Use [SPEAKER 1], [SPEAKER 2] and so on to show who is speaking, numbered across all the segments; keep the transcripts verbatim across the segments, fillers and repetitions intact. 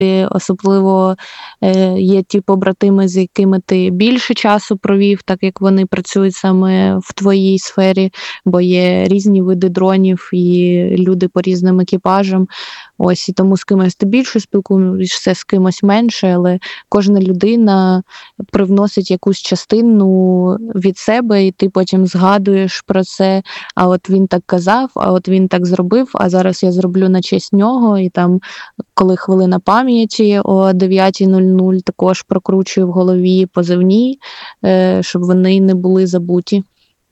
[SPEAKER 1] особливо е, є ті побратими, з якими ти більше часу провів, так як вони працюють саме в твоїй сфері, бо є різні види дронів і люди по різним екіпажам. Ось, і тому з кимось ти більше спілкуєшся, з кимось менше, але кожна людина привносить якусь частину від себе, і ти потім згадуєш про це, а от він так казав, а от він так зробив, а зараз я зроблю на честь нього, і там, коли хвилина пам'яті о дев'ятій нуль нуль, також прокручую в голові позивні, щоб вони не були забуті.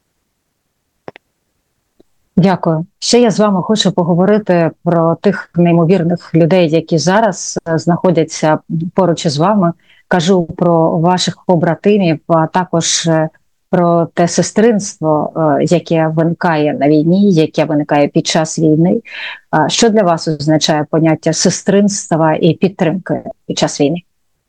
[SPEAKER 2] Дякую. Ще я з вами хочу поговорити про тих неймовірних людей, які зараз знаходяться поруч із вами. Кажу про ваших побратимів, а також про те сестринство, яке виникає на війні, яке виникає під час війни. Що для вас означає поняття сестринства і підтримки під час війни?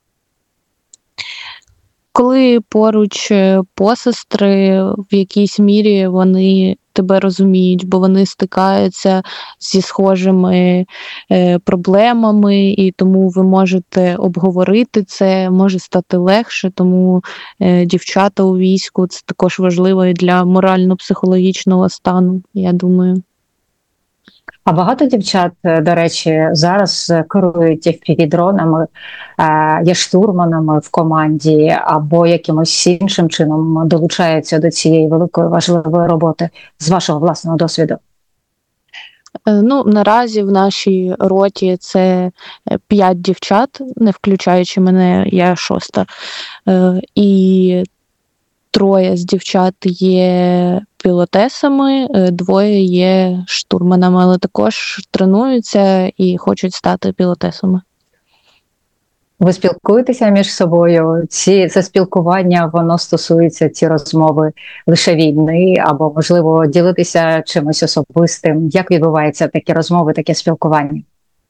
[SPEAKER 1] Коли поруч посестри, в якійсь мірі вони тебе розуміють, бо вони стикаються зі схожими е, проблемами, і тому ви можете обговорити це, може стати легше, тому е, дівчата у війську – це також важливо і для морально-психологічного стану, я думаю.
[SPEAKER 2] А багато дівчат, до речі, зараз керують еф пі ві-дронами, є штурманами в команді або якимось іншим чином долучаються до цієї великої важливої роботи з вашого власного досвіду?
[SPEAKER 1] Ну, наразі в нашій роті це п'ять дівчат, не включаючи мене, я шоста. І троє з дівчат є пілотесами, двоє є штурманами, але також тренуються і хочуть стати пілотесами.
[SPEAKER 2] Ви спілкуєтеся між собою? Ці, це спілкування, воно стосується, ці розмови, лише війни, або, можливо, ділитися чимось особистим? Як відбуваються такі розмови, таке спілкування?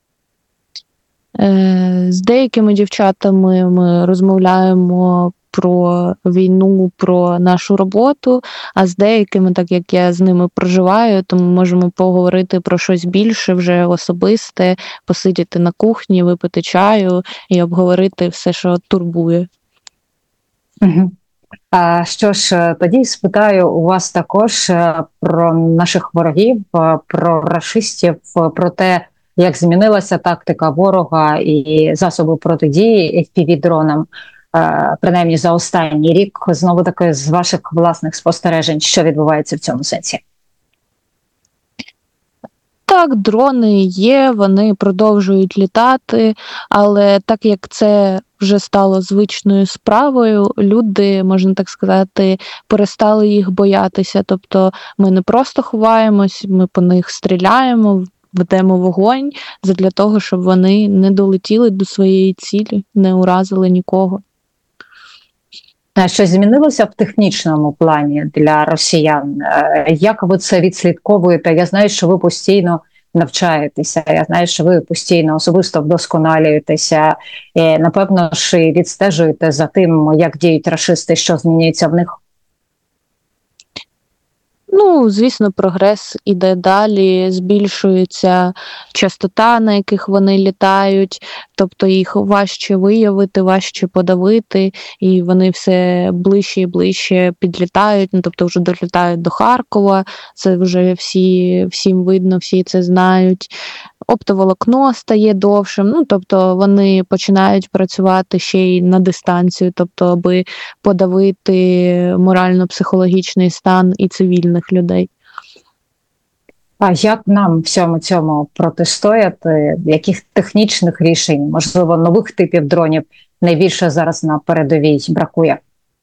[SPEAKER 1] З деякими дівчатами ми розмовляємо про війну, про нашу роботу, а з деякими, так як я з ними проживаю, то ми можемо поговорити про щось більше, вже особисте, посидіти на кухні, випити чаю і обговорити все, що турбує.
[SPEAKER 2] Угу. А що ж, тоді спитаю у вас також про наших ворогів, про рашистів, про те, як змінилася тактика ворога і засоби протидії еф пі ві-дронам, принаймні за останній рік, знову таки з ваших власних спостережень, що відбувається в цьому сенсі?
[SPEAKER 1] Так, дрони є, вони продовжують літати, але так як це вже стало звичною справою, люди, можна так сказати, перестали їх боятися. Тобто ми не просто ховаємось, ми по них стріляємо, ведемо вогонь задля того, щоб вони не долетіли до своєї цілі, не уразили нікого.
[SPEAKER 2] Щось змінилося в технічному плані для росіян? Як ви це відслідковуєте? Я знаю, що ви постійно навчаєтеся, я знаю, що ви постійно особисто вдосконалюєтеся, і, напевно ж, і відстежуєте за тим, як діють рашисти, що змінюється в них.
[SPEAKER 1] Ну, звісно, прогрес іде далі, збільшується частота, на яких вони літають, тобто їх важче виявити, важче подавити, і вони все ближче і ближче підлітають, ну, тобто вже долітають до Харкова, це вже всі, всім видно, всі це знають. Оптоволокно стає довшим, ну, тобто вони починають працювати ще й на дистанцію, тобто аби подавити морально-психологічний стан і цивільних людей.
[SPEAKER 2] А як нам всьому цьому протистояти? Яких технічних рішень, можливо, нових типів дронів найбільше зараз на передовій бракує?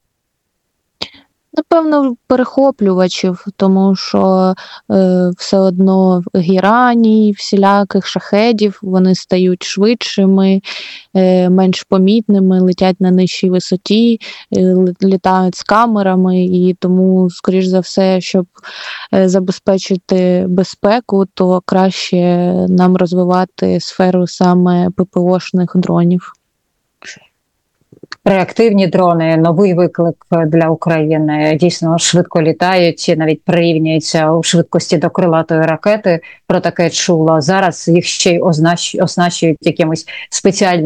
[SPEAKER 1] Напевно, перехоплювачів, тому що е, все одно гераній, всіляких шахедів, вони стають швидшими, е, менш помітними, летять на нижчій висоті, е, літають з камерами, і тому, скоріш за все, щоб е, забезпечити безпеку, то краще нам розвивати сферу саме пе пе о-шних дронів.
[SPEAKER 2] Реактивні дрони, новий виклик для України, дійсно швидко літають, навіть прирівнюються у швидкості до крилатої ракети, про таке чула. Зараз їх ще й оснащують якимось спеціальним